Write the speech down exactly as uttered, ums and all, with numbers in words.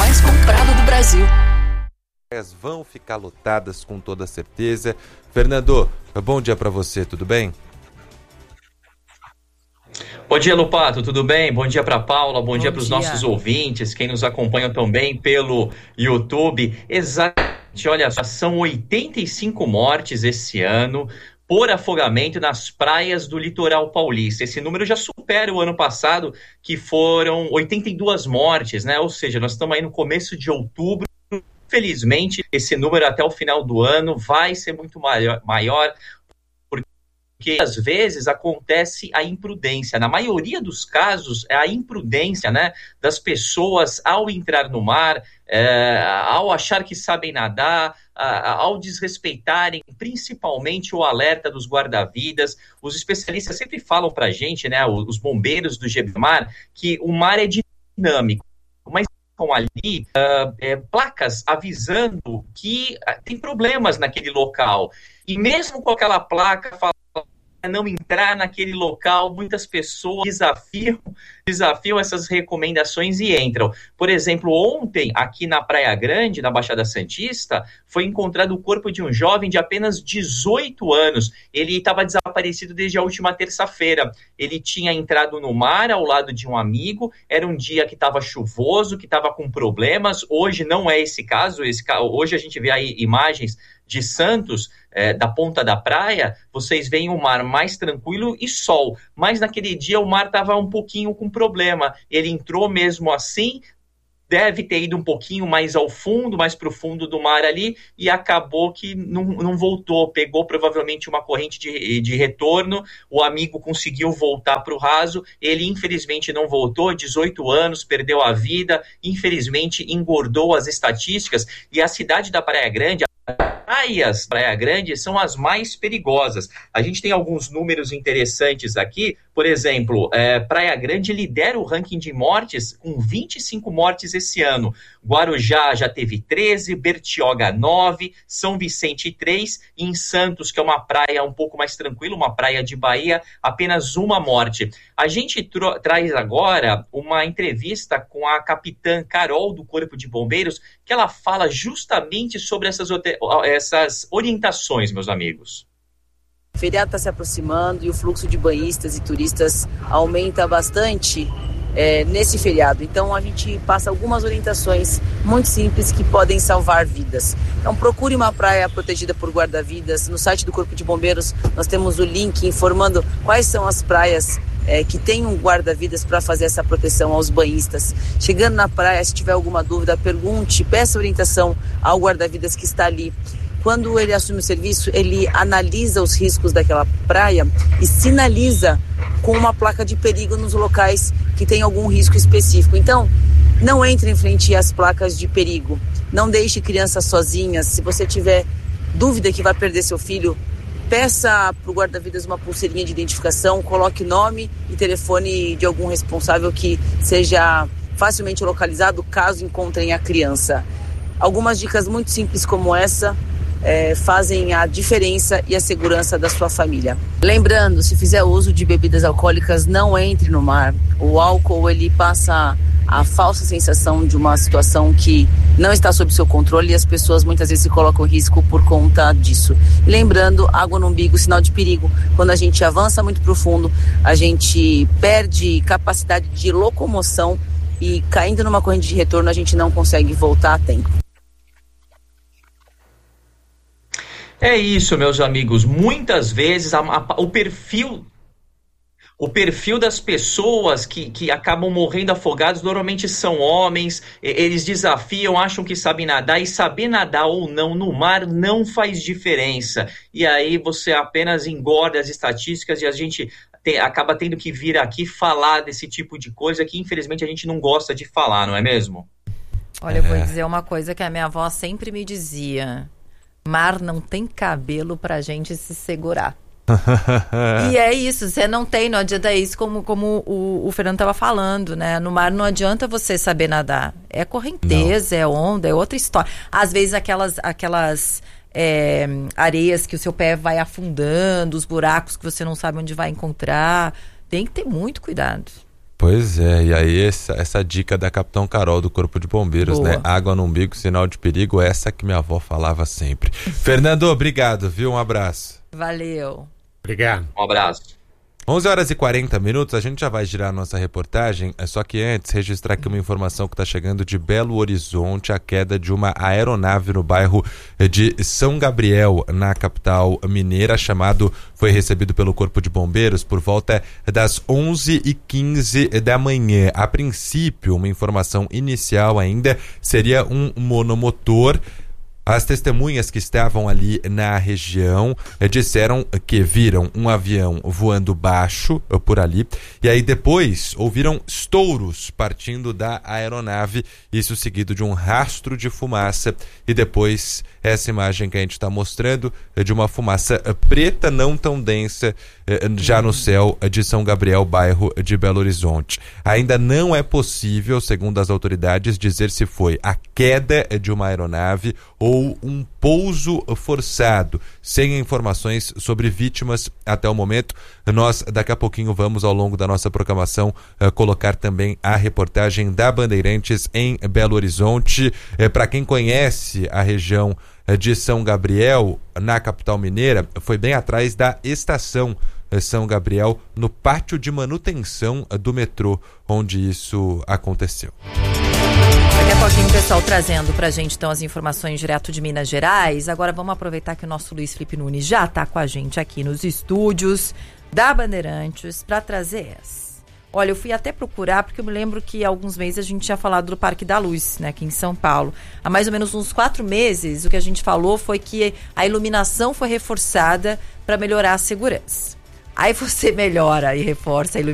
mais comprado do Brasil. As vão ficar lotadas com toda certeza. Fernando, bom dia para você, tudo bem? Bom dia, Lupato, tudo bem? Bom dia para Paula, bom, bom dia para os nossos ouvintes, quem nos acompanha também pelo YouTube. Exatamente, olha só, são oitenta e cinco mortes esse ano por afogamento nas praias do litoral paulista. Esse número já supera o ano passado, que foram oitenta e duas mortes, né? Ou seja, nós estamos aí no começo de outubro. Felizmente, esse número até o final do ano vai ser muito maior, maior porque às vezes acontece a imprudência. Na maioria dos casos, é a imprudência, né, das pessoas ao entrar no mar, é, ao achar que sabem nadar, a, ao desrespeitarem principalmente o alerta dos guarda-vidas. Os especialistas sempre falam para a gente, né, os bombeiros do GBMAR, que o mar é dinâmico, mas ali uh, é, placas avisando que uh, tem problemas naquele local. E mesmo com aquela placa falando não entrar naquele local, muitas pessoas desafiam, desafiam essas recomendações e entram. Por exemplo, ontem, aqui na Praia Grande, na Baixada Santista, foi encontrado o corpo de um jovem de apenas dezoito anos. Ele estava desaparecido desde a última terça-feira. Ele tinha entrado no mar ao lado de um amigo, era um dia que estava chuvoso, que estava com problemas. Hoje não é esse caso, esse, hoje a gente vê aí imagens de Santos, é, da ponta da praia, vocês veem o mar mais tranquilo e sol, mas naquele dia o mar estava um pouquinho com problema, ele entrou mesmo assim, deve ter ido um pouquinho mais ao fundo, mais para o fundo do mar ali, e acabou que não, não voltou, pegou provavelmente uma corrente de, de retorno, o amigo conseguiu voltar para o raso, ele infelizmente não voltou, dezoito anos, perdeu a vida, infelizmente engordou as estatísticas, e a cidade da Praia Grande, praias Praia Grande são as mais perigosas. A gente tem alguns números interessantes aqui. Por exemplo, é, Praia Grande lidera o ranking de mortes com vinte e cinco mortes esse ano. Guarujá já teve treze, Bertioga nove, São Vicente três, e em Santos, que é uma praia um pouco mais tranquila, uma praia de Bahia, apenas uma morte. A gente tro- traz agora uma entrevista com a capitã Carol do Corpo de Bombeiros, que ela fala justamente sobre essas, essas orientações, meus amigos. O feriado está se aproximando e o fluxo de banhistas e turistas aumenta bastante é, nesse feriado. Então a gente passa algumas orientações muito simples que podem salvar vidas. Então procure uma praia protegida por guarda-vidas. No site do Corpo de Bombeiros nós temos o link informando quais são as praias é, que tem um guarda-vidas para fazer essa proteção aos banhistas. Chegando na praia, se tiver alguma dúvida, pergunte, peça orientação ao guarda-vidas que está ali. Quando ele assume o serviço, ele analisa os riscos daquela praia e sinaliza com uma placa de perigo nos locais que tem algum risco específico. Então, não entre em frente às placas de perigo. Não deixe crianças sozinhas. Se você tiver dúvida que vai perder seu filho, peça para o guarda-vidas uma pulseirinha de identificação, coloque nome e telefone de algum responsável que seja facilmente localizado caso encontrem a criança. Algumas dicas muito simples como essa É, fazem a diferença e a segurança da sua família. Lembrando, se fizer uso de bebidas alcoólicas, não entre no mar. O álcool, ele passa a falsa sensação de uma situação que não está sob seu controle e as pessoas muitas vezes se colocam em risco por conta disso. E lembrando, água no umbigo, sinal de perigo. Quando a gente avança muito profundo, a gente perde capacidade de locomoção e caindo numa corrente de retorno, a gente não consegue voltar a tempo. É isso, meus amigos. Muitas vezes a, a, o perfil o perfil das pessoas que, que acabam morrendo afogados normalmente são homens, eles desafiam, acham que sabem nadar, e saber nadar ou não no mar não faz diferença. E aí você apenas engorda as estatísticas e a gente te, acaba tendo que vir aqui falar desse tipo de coisa que infelizmente a gente não gosta de falar, não é mesmo? Olha, eu vou dizer uma coisa que a minha avó sempre me dizia: mar não tem cabelo pra gente se segurar. E é isso, você não tem, não adianta, é isso como, como o, o Fernando estava falando, né? No mar não adianta você saber nadar. É correnteza, não. É onda, é outra história. Às vezes aquelas, aquelas é, areias que o seu pé vai afundando, os buracos que você não sabe onde vai encontrar. Tem que ter muito cuidado. Pois é, e aí essa, essa dica da Capitão Carol do Corpo de Bombeiros, Boa. né? Água no umbigo, sinal de perigo, essa que minha avó falava sempre. Fernando, obrigado, viu? Um abraço. Valeu. Obrigado. Um abraço. onze horas e quarenta minutos, a gente já vai girar a nossa reportagem, é só que antes registrar aqui uma informação que está chegando de Belo Horizonte, a queda de uma aeronave no bairro de São Gabriel, na capital mineira. Chamado foi recebido pelo Corpo de Bombeiros por volta das onze e quinze da manhã. A princípio, uma informação inicial ainda seria um monomotor. As testemunhas que estavam ali na região eh, disseram que viram um avião voando baixo eh, por ali, e aí depois ouviram estouros partindo da aeronave, isso seguido de um rastro de fumaça, e depois essa imagem que a gente está mostrando é de uma fumaça eh, preta não tão densa eh, já no céu de São Gabriel, bairro de Belo Horizonte. Ainda não é possível, segundo as autoridades, dizer se foi a queda de uma aeronave ou um pouso forçado, sem informações sobre vítimas até o momento. Nós daqui a pouquinho vamos, ao longo da nossa programação, uh, colocar também a reportagem da Bandeirantes em Belo Horizonte. Uh, para quem conhece a região uh, de São Gabriel, na capital mineira, foi bem atrás da estação uh, São Gabriel, no pátio de manutenção uh, do metrô, onde isso aconteceu. Daqui a pouquinho o pessoal trazendo pra gente então as informações direto de Minas Gerais. Agora vamos aproveitar que o nosso Luiz Felipe Nunes já tá com a gente aqui nos estúdios da Bandeirantes para trazer essa. Olha, eu fui até procurar porque eu me lembro que há alguns meses a gente tinha falado do Parque da Luz, né, aqui em São Paulo. Há mais ou menos uns quatro meses o que a gente falou foi que a iluminação foi reforçada para melhorar a segurança. Aí você melhora e reforça a iluminação.